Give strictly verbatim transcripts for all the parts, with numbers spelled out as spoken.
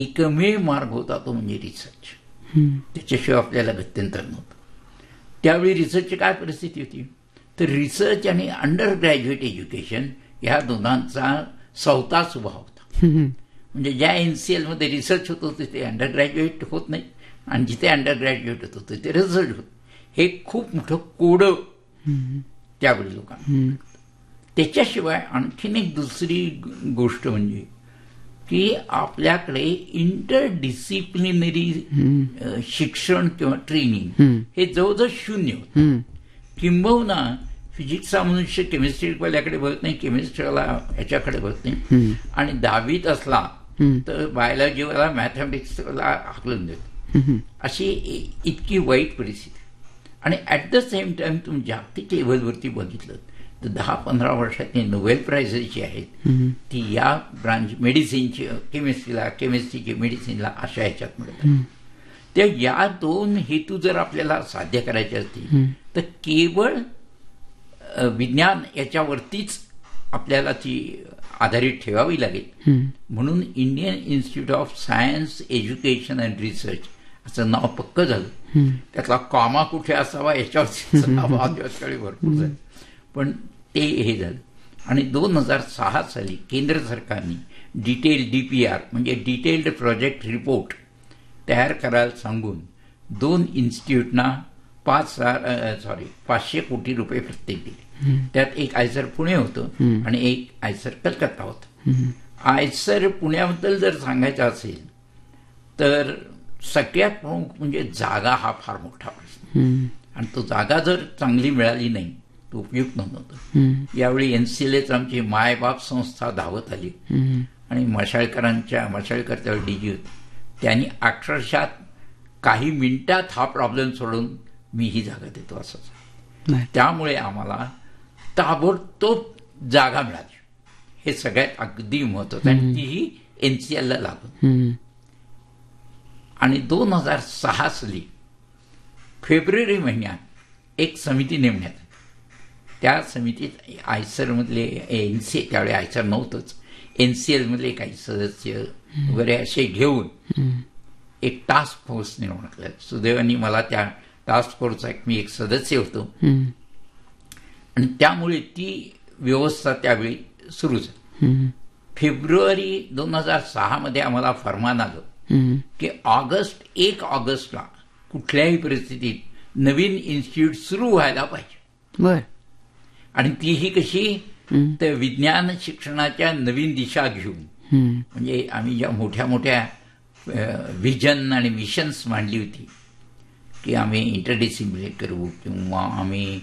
एकमेव मार्ग होता तो म्हणजे रिसर्च. त्याच्याशिवाय आपल्याला गत्यंतर नव्हतं. त्यावेळी रिसर्चची काय परिस्थिती होती, तर रिसर्च आणि अंडर ग्रॅज्युएट एज्युकेशन ह्या दोघांचा सवता स्वभाव होता. म्हणजे ज्या एनसीएलमध्ये रिसर्च होत होते ते अंडर ग्रॅज्युएट होत नाही, आणि जिथे अंडर ग्रॅज्युएट होत होते ते रिसर्च होत. हे खूप मोठं कोडं त्यावेळी लोकांना. त्याच्याशिवाय आणखीन एक दुसरी गोष्ट म्हणजे की आपल्याकडे इंटर डिसिप्लिनरी शिक्षण किंवा ट्रेनिंग हे जवळजवळ शून्य होतं. किंबहुना फिजिक्सचा मनुष्य केमिस्ट्रीवाल्याकडे बघत नाही, केमिस्ट्रीला ह्याच्याकडे बघत नाही, आणि दहावीत असला तर बायोलॉजीवाला मॅथमॅटिक्सला हाकलून देतो. अशी इतकी वाईट परिस्थिती. आणि ॲट द सेम टाइम तुम्ही जागतिक लेव्हलवरती बघितलं तर दहा पंधरा वर्षातली नोबेल प्राइजेस जी आहेत ती या ब्रांच मेडिसिनची, केमिस्ट्रीला केमिस्ट्रीची, मेडिसिनला अशा ह्याच्यात मिळतात. त्या या दोन हेतू जर आपल्याला साध्य करायचे असतील तर केवळ विज्ञान याच्यावरतीच आपल्याला ती आधारित ठेवावी लागेल. म्हणून Indian institute of science education and research असं नाव पक्क झालं. त्यातला कॉमा कुठे असावा याच्यावरती नाव आदिवासी भरपूर झालं, पण ते हे झालं. आणि दोन हजार सहा साली केंद्र सरकारने डिटेल डीपीआर म्हणजे डिटेल्ड प्रोजेक्ट रिपोर्ट तयार करायला सांगून दोन इन्स्टिट्यूटना पाच हजार सॉरी पाचशे कोटी रुपये प्रत्येक दिले. त्यात एक आयसर पुणे होतं आणि एक आयसर कलकत्ता होतं. आयसर पुण्याबद्दल जर सांगायचं असेल तर सगळ्यात प्रमुख म्हणजे जागा हा फार मोठा प्रश्न. आणि तो जागा जर चांगली मिळाली नाही तो उपयुक्त नव्हतं. यावेळी एनसीएलच आमची मायबाप संस्था धावत आली आणि मशाळकरांच्या मशाळकर डीजी होते, त्यांनी अक्षरशः काही मिनिटात हा प्रॉब्लेम सोडून मी ही जागा देतो असंच. त्यामुळे आम्हाला ताबडतोब जागा मिळाली. हे सगळ्यात अगदी महत्वाचं, आणि तीही एनसीएलला लागून. आणि दोन हजार सहा साली फेब्रुवारी महिन्यात एक समिती नेमण्यात आली. त्या समितीत आयसरमधले एनसी त्यावेळी आयसर नव्हतंच, एनसीएलमधले काही सदस्य वगैरे असे घेऊन एक टास्क फोर्स निर्माण केला. सुदैवानी मला त्या टास्क फोर्सचा मी एक सदस्य होतो, आणि त्यामुळे ती व्यवस्था त्यावेळी सुरू झाली. फेब्रुवारी दोन हजार सहा मध्ये आम्हाला फरमान आलं की ऑगस्ट एक ऑगस्टला कुठल्याही परिस्थितीत नवीन इन्स्टिट्यूट सुरू व्हायला पाहिजे. बर. आणि तीही कशी तर विज्ञान शिक्षणाच्या नवीन दिशा घेऊन. म्हणजे आम्ही ज्या मोठ्या मोठ्या व्हिजन आणि मिशन्स मांडली होती की आम्ही इंटरडिसिप्लिनरी करू किंवा आम्ही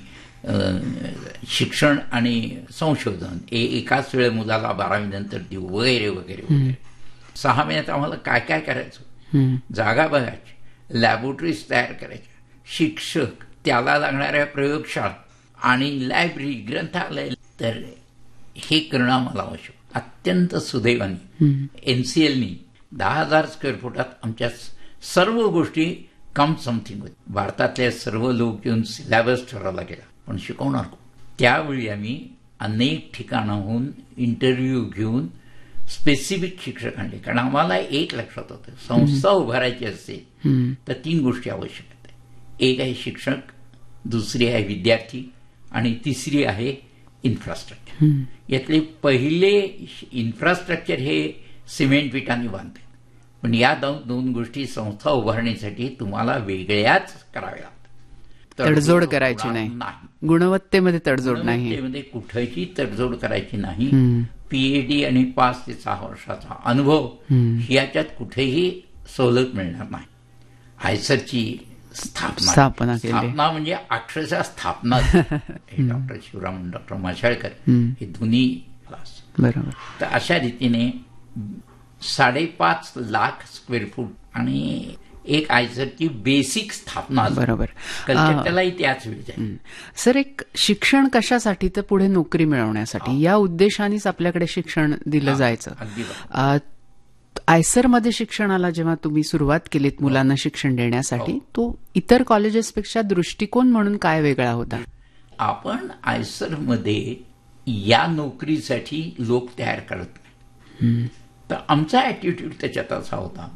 शिक्षण आणि संशोधन एकाच वेळे मुलाला बारावी नंतर देऊ वगैरे वगैरे वगैरे. सहा महिन्यात आम्हाला काय काय करायचं, जागा बघायची, लॅबोरेटरीज तयार करायच्या, शिक्षक, त्याला लागणाऱ्या प्रयोगशाळा आणि लायब्ररी, ग्रंथालय, तर हे करणं आम्हाला आवश्यक. अत्यंत सुदैवाने एनसीएलनी दहा हजार स्क्वेअर फुटात आमच्या सर्व गोष्टी कम समथिंग होती. भारतातले सर्व लोक येऊन सिलेबस ठरवला गेला, पण शिकवणार कोण. त्यावेळी आम्ही अनेक ठिकाणाहून इंटरव्ह्यू घेऊन स्पेसिफिक शिक्षक आणले. कारण आम्हाला एक लक्षात होतं, संस्था उभारायची असेल तर तीन गोष्टी आवश्यक आहेत. एक आहे शिक्षक, दुसरी आहे विद्यार्थी, आणि तिसरी आहे इन्फ्रास्ट्रक्चर. यातले पहिले इन्फ्रास्ट्रक्चर हे सिमेंट विटांनी बांधतात, पण या दोन गोष्टी संस्था उभारण्यासाठी तुम्हाला वेगळ्याच कराव्या लागतात. तडजोड करायची नाही, गुणवत्तेमध्ये तडजोड नाही, गुणवत्तेमध्ये कुठेही तडजोड करायची नाही. पीएचडी आणि पाच ते सहा वर्षाचा अनुभव याच्यात कुठेही सवलत मिळणार नाही. आयसरची स्थापना स्थापना स्थापना म्हणजे अक्षरशः स्थापना डॉक्टर शिवराम, डॉक्टर मशाळकर हे दोन्ही. बरोबर. तर अशा रीतीने साडेपाच लाख स्क्वेअर फूट आणि एक आयसरची बेसिक स्थापना. बरोबर. कलकत्त्यालाही त्याच वेळी. सर, एक शिक्षण कशासाठी तर पुढे नोकरी मिळवण्यासाठी, या उद्देशानेच आपल्याकडे शिक्षण दिलं जायचं. आयसरमध्ये शिक्षणाला जेव्हा तुम्ही सुरुवात केलीत मुलांना शिक्षण देण्यासाठी, तो इतर कॉलेजेसपेक्षा दृष्टिकोन म्हणून काय वेगळा होता? आपण आयसरमध्ये या नोकरीसाठी लोक तयार करत नाही, तर आमचा ॲटिट्यूड त्याच्यात असा होता